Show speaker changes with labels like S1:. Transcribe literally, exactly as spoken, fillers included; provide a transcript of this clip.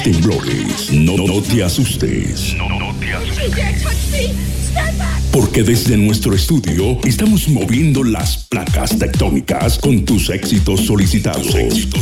S1: Los temblores, no, no te asustes.
S2: No, no te asustes.
S1: Porque desde nuestro estudio estamos moviendo las placas tectónicas con tus éxitos solicitados. Tus éxitos